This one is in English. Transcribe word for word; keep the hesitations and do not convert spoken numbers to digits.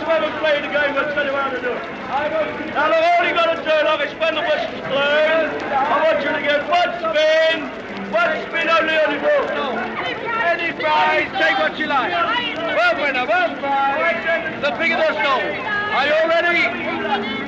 you haven't played the game, I'll tell you how to do it. Now, look, all you got to do, like, is when the whistle's blown, I want you to get one spin, one spin only on the ball. No. Any prize, take what you like. One winner, one prize, the bigger the snow. Are you all ready?